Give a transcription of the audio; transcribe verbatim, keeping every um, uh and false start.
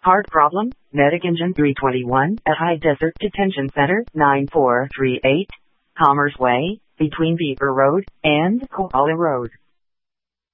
Hard problem, Medic Engine three twenty-one at High Desert Detention Center, nine four three eight, Commerce Way, between Beaver Road and Koala Road.